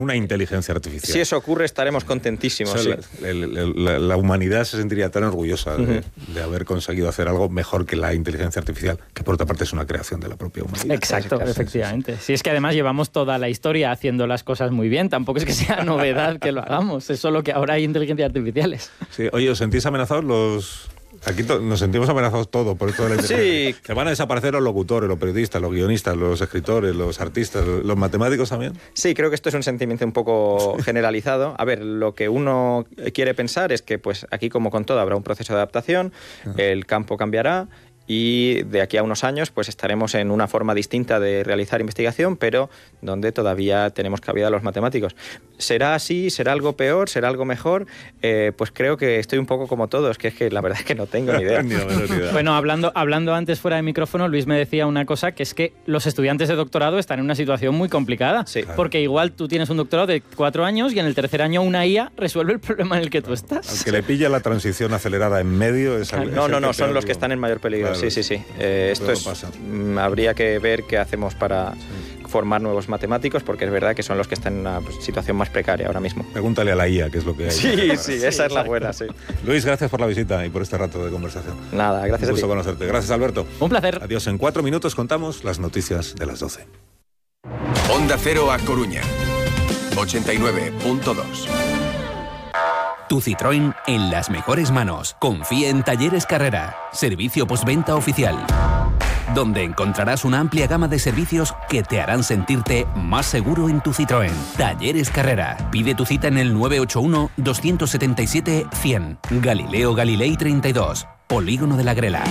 una inteligencia artificial. Si eso ocurre, estaremos contentísimos. O sea, la humanidad se sentiría tan orgullosa de haber conseguido hacer algo mejor que la inteligencia artificial, que por otra parte es una creación de la propia humanidad. Exacto, efectivamente. Si es que además llevamos toda la historia haciendo las cosas muy bien, tampoco es que sea novedad que lo hagamos, es solo que ahora hay inteligencias artificiales. Sí. Oye, ¿os sentís amenazados Aquí nos sentimos amenazados todos por esto de la inteligencia. Sí. ¿Que van a desaparecer los locutores, los periodistas, los guionistas, los escritores, los artistas, los matemáticos también? Sí, creo que esto es un sentimiento un poco generalizado. A ver, lo que uno quiere pensar es que pues aquí, como con todo, habrá un proceso de adaptación, el campo cambiará y de aquí a unos años pues estaremos en una forma distinta de realizar investigación, pero donde todavía tenemos cabida los matemáticos. ¿Será así? ¿Será algo peor? ¿Será algo mejor? Pues creo que estoy un poco como todos, que es que la verdad es que no tengo ni idea. Bueno, hablando antes fuera de micrófono, Luis me decía una cosa, que es que los estudiantes de doctorado están en una situación muy complicada. Sí. Porque igual tú tienes un doctorado de 4 años y en el tercer año una IA resuelve el problema en el que tú estás. Al que le pilla la transición acelerada en medio es No, son los que están en mayor peligro. Claro. Sí. Esto habría que ver qué hacemos para formar nuevos matemáticos, porque es verdad que son los que están en una situación más precaria ahora mismo. Pregúntale a la IA qué es lo que hay. Sí, esa es la buena, sí. Luis, gracias por la visita y por este rato de conversación. Nada, gracias a ti. Un gusto conocerte. Gracias, Alberto. Un placer. Adiós. En 4 minutos contamos las noticias de las 12. Onda Cero a Coruña, 89.2. Tu Citroën en las mejores manos. Confía en Talleres Carrera, servicio postventa oficial, donde encontrarás una amplia gama de servicios que te harán sentirte más seguro en tu Citroën. Talleres Carrera. Pide tu cita en el 981-277-100. Galileo Galilei 32. Polígono de la Grela.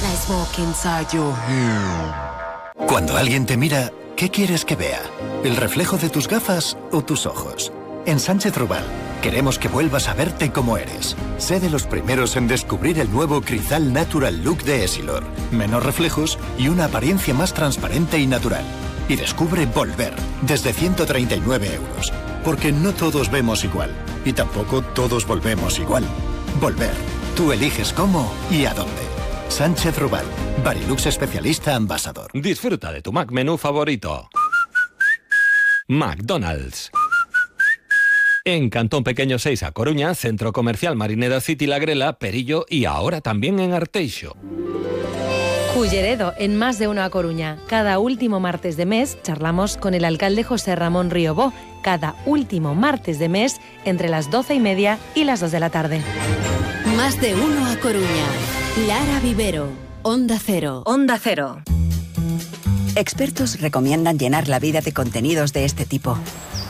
Cuando alguien te mira, ¿qué quieres que vea? ¿El reflejo de tus gafas o tus ojos? En Sánchez Rubal queremos que vuelvas a verte como eres. Sé de los primeros en descubrir el nuevo Crizal Natural Look de Essilor. Menos reflejos y una apariencia más transparente y natural. Y descubre Volver, desde 139 euros. Porque no todos vemos igual. Y tampoco todos volvemos igual. Volver. Tú eliges cómo y a dónde. Sánchez Rubal, Barilux especialista ambasador. Disfruta de tu Mac menú favorito. McDonald's. En Cantón Pequeño 6 a Coruña, Centro Comercial Marineda City La Grela, Perillo y ahora también en Arteixo. Culleredo, en Más de Uno a Coruña. Cada último martes de mes charlamos con el alcalde José Ramón Riobó. Cada último martes de mes entre las 12:30 y las 2 de la tarde. Más de Uno a Coruña. Lara Vivero, Onda Cero. Onda Cero. Expertos recomiendan llenar la vida de contenidos de este tipo.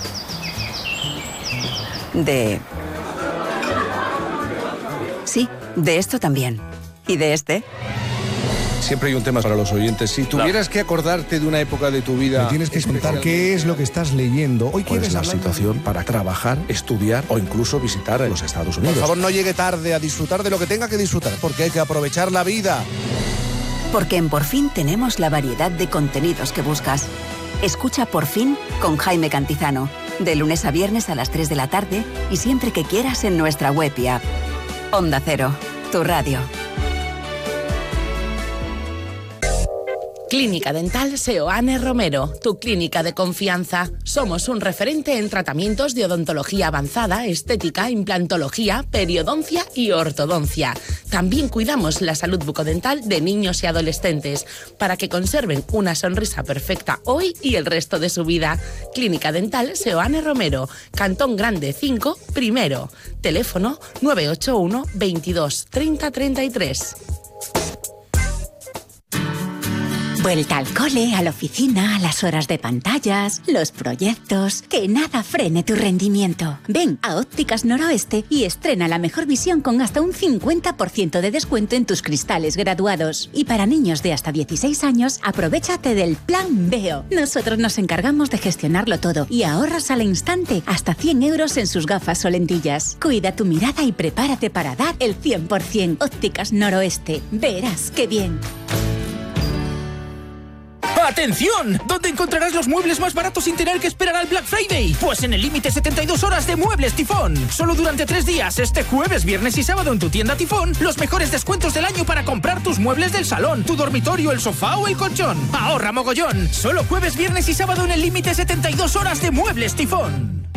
Sí, de esto también. ¿Y de este? Siempre hay un tema para los oyentes. Si tuvieras que acordarte de una época de tu vida... Me tienes que contar qué es lo que estás leyendo. Hoy ¿cuál es la situación para trabajar, estudiar o incluso visitar los Estados Unidos? Por favor, no llegue tarde a disfrutar de lo que tenga que disfrutar, porque hay que aprovechar la vida. Porque en Por Fin tenemos la variedad de contenidos que buscas. Escucha Por Fin con Jaime Cantizano. De lunes a viernes a las 3 de la tarde y siempre que quieras en nuestra web y app. Onda Cero, tu radio. Clínica Dental Seoane Romero, tu clínica de confianza. Somos un referente en tratamientos de odontología avanzada, estética, implantología, periodoncia y ortodoncia. También cuidamos la salud bucodental de niños y adolescentes para que conserven una sonrisa perfecta hoy y el resto de su vida. Clínica Dental Seoane Romero, Cantón Grande 5, primero. Teléfono 981 22 30 33. Vuelta al cole, a la oficina, a las horas de pantallas, los proyectos... Que nada frene tu rendimiento. Ven a Ópticas Noroeste y estrena la mejor visión con hasta un 50% de descuento en tus cristales graduados. Y para niños de hasta 16 años, aprovéchate del Plan Veo. Nosotros nos encargamos de gestionarlo todo y ahorras al instante hasta 100 euros en sus gafas o lentillas. Cuida tu mirada y prepárate para dar el 100%. Ópticas Noroeste. Verás qué bien. ¡Atención! ¿Dónde encontrarás los muebles más baratos sin tener que esperar al Black Friday? Pues en el límite 72 horas de Muebles Tifón. Solo durante 3 días, este jueves, viernes y sábado en tu tienda Tifón, los mejores descuentos del año para comprar tus muebles del salón, tu dormitorio, el sofá o el colchón. ¡Ahorra mogollón! Solo jueves, viernes y sábado en el límite 72 horas de Muebles Tifón.